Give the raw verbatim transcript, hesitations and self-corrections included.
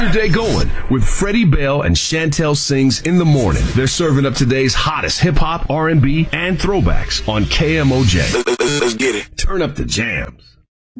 Your day going with Freddie Bell and Chantel Sings in the morning. They're serving up today's hottest hip-hop, R and B, and throwbacks on K M O J. Let's get it. Turn up the jams.